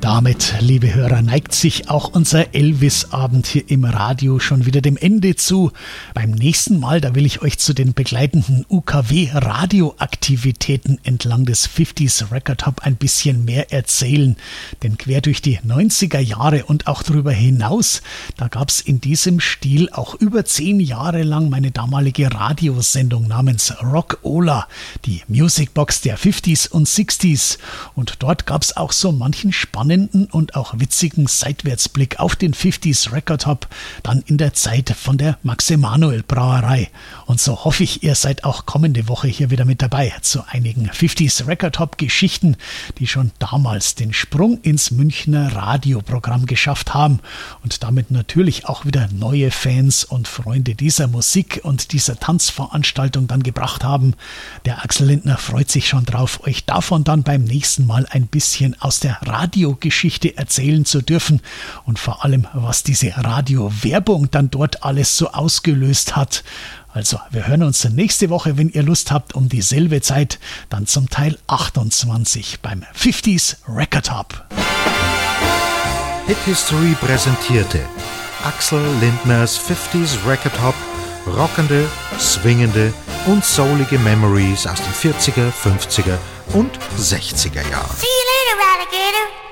Damit, liebe Hörer, neigt sich auch unser Elvis-Abend hier im Radio schon wieder dem Ende zu. Beim nächsten Mal, da will ich euch zu den begleitenden UKW-Radioaktivitäten entlang des 50s Record Hub ein bisschen mehr erzählen. Denn quer durch die 90er Jahre und auch darüber hinaus, da gab es in diesem Stil auch über 10 Jahre lang meine damalige Radiosendung namens Rock-Ola, die Musicbox der 50s und 60s. Und dort gab es auch so manchen spannenden und auch witzigen Seitwärtsblick auf den 50s Record Hub, dann in der Zeit von der Max-Emanuel-Brauerei. Und so hoffe ich, ihr seid auch kommende Woche hier wieder mit dabei zu einigen 50s Record Hub Geschichten, die schon damals den Sprung ins Münchner Radioprogramm geschafft haben und damit natürlich auch wieder neue Fans und Freunde dieser Musik und dieser Tanzveranstaltung dann gebracht haben. Der Axel Lindner freut sich schon drauf, euch davon dann beim nächsten Mal ein bisschen aus der Radiogeschichte erzählen zu dürfen und vor allem, was diese Radiowerbung dann dort alles so ausgelöst hat. Also, wir hören uns nächste Woche, wenn ihr Lust habt, um dieselbe Zeit, dann zum Teil 28 beim 50s Record Hub. Hit History präsentierte Axel Lindners 50s Record Hub, rockende, swingende und soulige Memories aus den 40er, 50er und 60er Jahren. See you later, alligator.